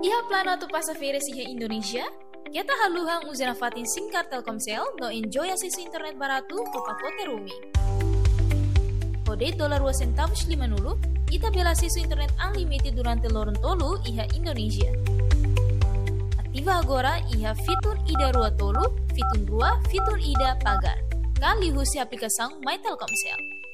Iha plano tu passageira iha Indonesia? Kita haluhang uzina fatin singkar Telkomsel no enjoy akses internet barato ke pakote roaming. Kode $2.50 ita bela sisu internet unlimited durante lorong tolu iha Indonesia. Aktiva agora iha fitur ida rua tolu, fitur rua, fitur ida pagar. Kali husi aplikação My Telkomsel.